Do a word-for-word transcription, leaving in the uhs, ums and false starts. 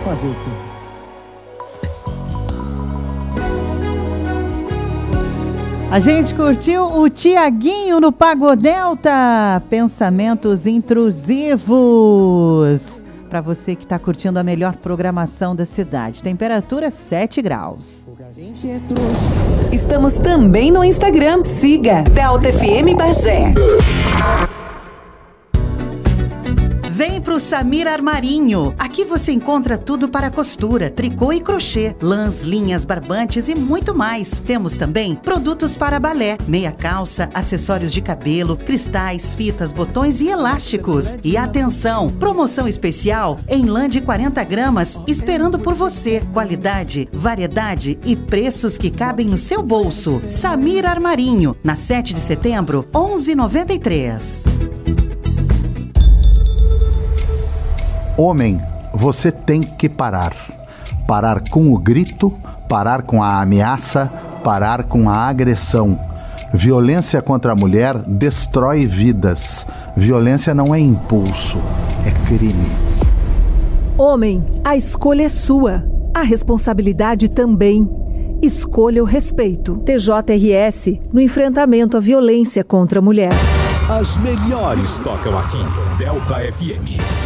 Fazer o quê? A gente curtiu o Tiaguinho no Pagodelta. Pensamentos intrusivos. Para você que está curtindo a melhor programação da cidade. Temperatura sete graus. Estamos também no Instagram. Siga Delta F M Bagé. Vem pro Samir Armarinho. Aqui você encontra tudo para costura, tricô e crochê, lãs, linhas, barbantes e muito mais. Temos também produtos para balé, meia calça, acessórios de cabelo, cristais, fitas, botões e elásticos. E atenção, promoção especial em lã de quarenta gramas, esperando por você. Qualidade, variedade e preços que cabem no seu bolso. Samir Armarinho, na sete de setembro, onze e noventa e três. Homem, você tem que parar. Parar com o grito, parar com a ameaça, parar com a agressão. Violência contra a mulher destrói vidas. Violência não é impulso, é crime. Homem, a escolha é sua. A responsabilidade também. Escolha o respeito. T J R S no enfrentamento à violência contra a mulher. As melhores tocam aqui. Delta F M.